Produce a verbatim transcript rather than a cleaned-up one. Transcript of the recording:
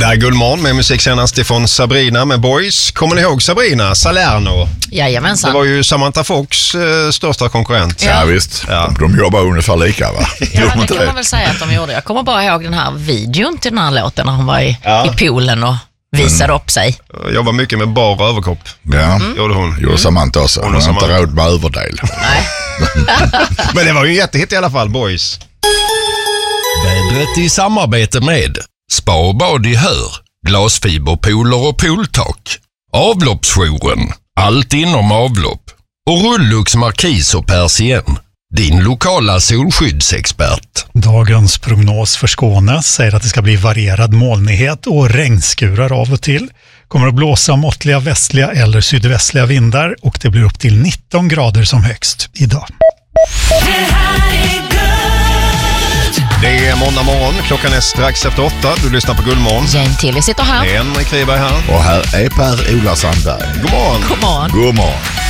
Det är Gullmorgon med musik senast ifrån Sabrina med Boys. Kommer ni ihåg Sabrina Salerno? Jajamensan. Det var ju Samantha Fox eh, största konkurrent. Ja, ja visst. Ja. De, de jobbar ungefär lika, va? Ja, det kan man väl säga att de gjorde. Jag kommer bara ihåg den här videon till den här låten när hon var i, ja. i poolen och visade mm. upp sig. Jag jobbar mycket med bara överkropp. Ja, mm. gjorde hon. Gjorde Samantha också. Hon har inte råd med överdel. Nej. Men det var ju en jättehit i alla fall, Boys. Vädret i samarbete med Spa och bad i Hör, glasfiberpooler och pooltak, avloppsjouren, allt inom avlopp och Rullux Markis och Persien, din lokala solskyddsexpert. Dagens prognos för Skåne säger att det ska bli varierad molnighet och regnskurar av och till. Kommer att blåsa måttliga västliga eller sydvästliga vindar och det blir upp till nitton grader som högst idag. Det är måndag morgon, klockan är strax efter åtta. Du lyssnar på Gullmorgon. Jane Tilly sitter här. Henrik Kriberg här. Och här är Per-Ola Sandberg. God morgon. God morgon. God morgon.